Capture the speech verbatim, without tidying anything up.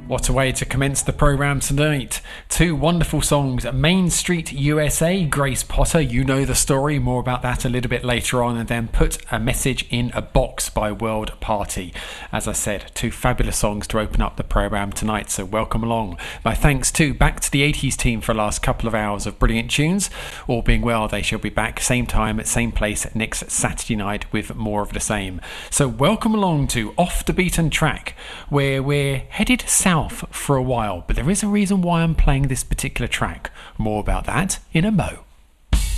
What a way to commence the programme tonight. Two wonderful songs, Main Street U S A, Grace Potter, you know the story, more about that a little bit later on, and then Put a Message in a Box by World Party. As I said, two fabulous songs to open up the programme tonight, so welcome along. My thanks too back to the eighties team for the last couple of hours of brilliant tunes. All being well, they shall be back same time, same place next Saturday night with more of the same. So welcome along to Off the Beaten Track, where we're headed south for a while, but there is a reason why I'm playing this particular track. More about that in a mo.